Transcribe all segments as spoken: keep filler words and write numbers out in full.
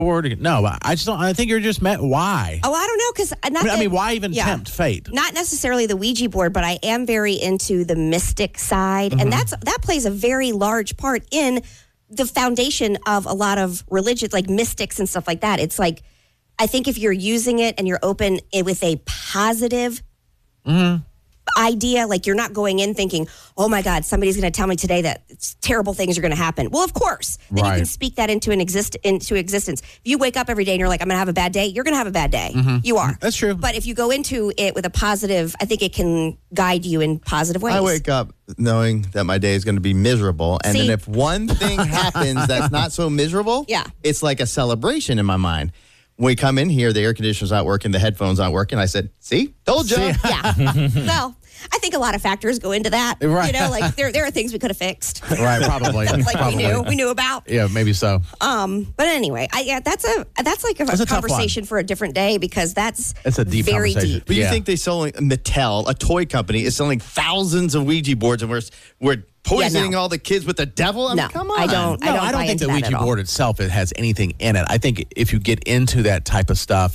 board. No, I just don't. I think you're just met. Why? Oh, I don't know, because I mean, I mean, why even yeah, tempt fate? Not necessarily the Ouija board, but I am very into the mystic side, mm-hmm. and that's that plays a very large part in the foundation of a lot of religions, like mystics and stuff like that. It's like, I think if you're using it and you're open it with a positive mm-hmm. idea, like you're not going in thinking, oh my God, somebody's going to tell me today that terrible things are going to happen. Well, of course, then right. you can speak that into an exist into existence. If you wake up every day and you're like, I'm going to have a bad day, you're going to have a bad day. Mm-hmm. You are. That's true. But if you go into it with a positive, I think it can guide you in positive ways. I wake up knowing that my day is going to be miserable. And See? then if one thing happens that's not so miserable, yeah. it's like a celebration in my mind. When we come in here, the air conditioner's not working, the headphones aren't working. I said, see, told you. Yeah. Well, I think a lot of factors go into that. Right. You know, like there there are things we could have fixed. Right, probably. like probably. we knew we knew about. Yeah, maybe so. Um, but anyway, I yeah, that's a that's like a, that's a conversation for a different day because that's it's a deep very conversation. deep. But you yeah. think they selling Mattel, a toy company, is selling thousands of Ouija boards, and we're we're poisoning yeah, no. all the kids with the devil? I no, mean, come on. I don't. No, I don't, I don't buy think into the that Ouija at all. board itself it has anything in it. I think if you get into that type of stuff,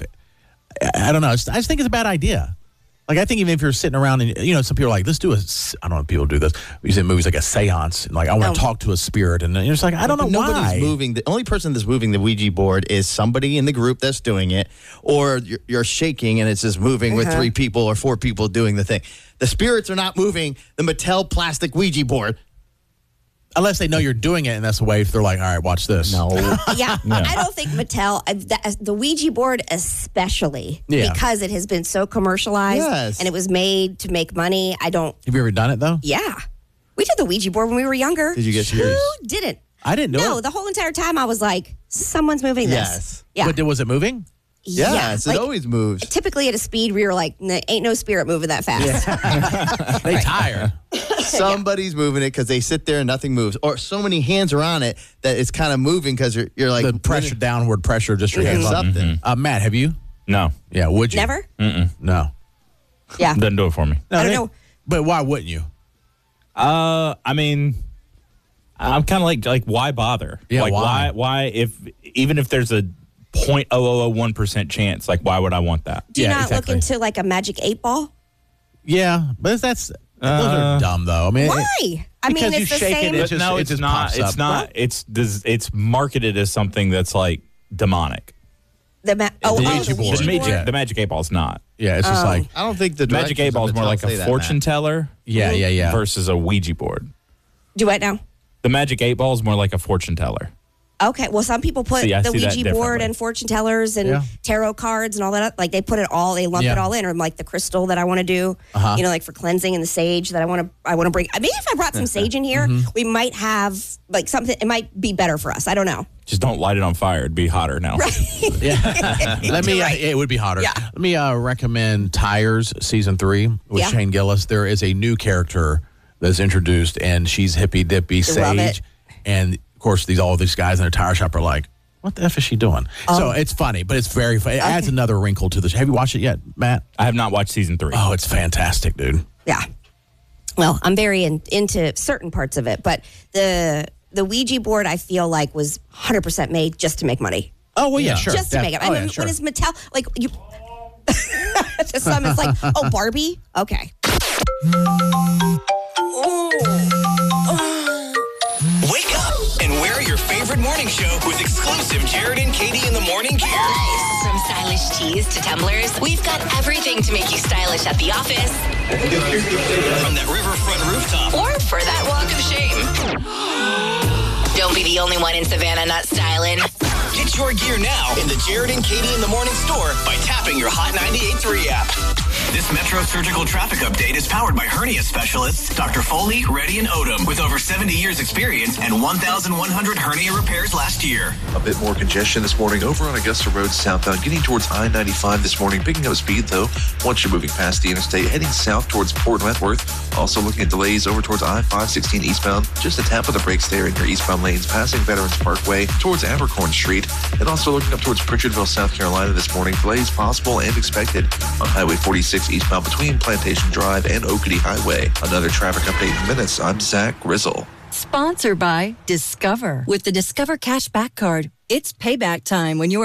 I don't know. I just think it's a bad idea. Like, I think even if you're sitting around and, you know, some people are like, let's do a, I don't know if people do this. We see in movies like a seance. And like, I want to Oh. talk to a spirit. And you're just like, I don't know Nobody's why. moving. The only person that's moving the Ouija board is somebody in the group that's doing it, or you're, you're shaking and it's just moving with Uh-huh. three people or four people doing the thing. The spirits are not moving the Mattel plastic Ouija board. Unless they know you're doing it, and that's the way if they're like, all right, watch this. No. Yeah, I don't think Mattel, uh, the, the Ouija board especially, Yeah. because it has been so commercialized Yes. and it was made to make money. I don't, Have you ever done it, though? yeah. We did the Ouija board when we were younger. Did you get Who yours? didn't? I didn't know No, it. the whole entire time I was like, someone's moving this. Yes. Yeah. But was it moving? Yes, yeah. it Like, always moves. typically at a speed where you're like, "N- ain't no spirit moving that fast. They tire. Somebody's moving it because they sit there and nothing moves. Or so many hands are on it that it's kind of moving because you're, you're like... The pressure, downward pressure, just your doing hands on. something. Uh, Matt, have you? No. Yeah, would you? Never? Mm-mm. No. Yeah. Doesn't do it for me. No, I don't they- know. But why wouldn't you? Uh, I mean, I'm kind of like, like, why bother? Yeah, like, why? why? Why, if, even if there's a zero point zero zero zero one percent chance, like, why would I want that? Do you Yeah, not exactly. look into like a magic eight ball? Yeah, but that's... those Uh, are dumb, though. I mean, Why? it- I mean, because you it's the shake it, same. it But just- no, it it's just not. pops It's up. not. What? It's this. It's marketed as something that's like demonic. The ma- oh, The oh, Ouija the board. Ouija The board. magic, the magic eight ball is not. yeah, it's just Oh. like... I don't think the Magic eight ball is more like a fortune teller Yeah, yeah, yeah. versus a Ouija board. Do what now? The magic eight ball is more like a fortune teller. Okay, well, some people put See, I the see that Ouija board differently. and fortune tellers and Yeah. tarot cards and all that. Like they put it all, they lump Yeah. it all in, or like the crystal that I want to do. Uh-huh. You know, like for cleansing and the sage that I want to. I want to bring. Maybe if I brought some sage in here, Mm-hmm. we might have like something. It might be better for us. I don't know. Just don't light it on fire. It'd be hotter now. Yeah. Let me, uh, it would be hotter. Yeah. Let me uh, recommend Tires Season three with Yeah. Shane Gillis. There is a new character that's introduced, and she's hippy dippy love sage. it. And of course, these all these guys in their tire shop are like, what the F is she doing? so it's funny, but it's very funny. It adds another wrinkle to this. Have you watched it yet, Matt? I have not watched season three. Oh, it's fantastic, dude. Yeah. Well, I'm very in, into certain parts of it, but the the Ouija board I feel like was one hundred percent made just to make money. Oh, well, yeah, sure. Just to Def- make it. Oh, I yeah, mean, sure. when is Mattel like you? To some, it's like, oh, Barbie. Okay. Wake up and wear your favorite morning show with exclusive Jared and Katie in the morning gear. From stylish tees to tumblers, we've got everything to make you stylish at the office From that riverfront rooftop. or for that walk of shame. Don't be the only one in Savannah not styling. Get your gear now in the Jared and Katie in the morning store by tapping your Hot ninety-eight point three app. This Metro Surgical Traffic Update is powered by hernia specialists Doctor Foley, Reddy, and Odom with over seventy years experience and one thousand one hundred hernia repairs last year. A bit more congestion this morning over on Augusta Road southbound, getting towards I ninety-five this morning, picking up speed though once you're moving past the interstate, heading south towards Port Wentworth. Also looking at delays over towards I five sixteen eastbound, just a tap of the brakes there in your eastbound lanes, passing Veterans Parkway towards Abercorn Street, and also looking up towards Pritchardville, South Carolina this morning. Delays possible and expected on Highway forty-six eastbound between Plantation Drive and Oakady Highway. Another traffic update in minutes. I'm Zach Grizzle. Sponsored by Discover. With the Discover Cashback Card, It's payback time when you're